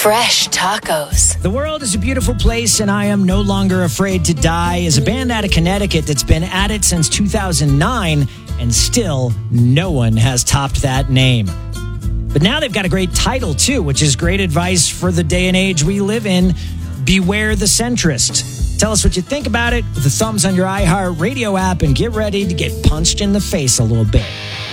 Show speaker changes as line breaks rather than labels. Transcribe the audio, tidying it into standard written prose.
Fresh tacos.
The world is a beautiful place, and I am no longer afraid to die is a band out of Connecticut that's been at it since 2009, and still no one has topped that name. But now they've got a great title, too, which is great advice for the day and age we live in. Beware the centrist. Tell us what you think about it with a thumbs on your iHeart Radio app, and get ready to get punched in the face a little bit.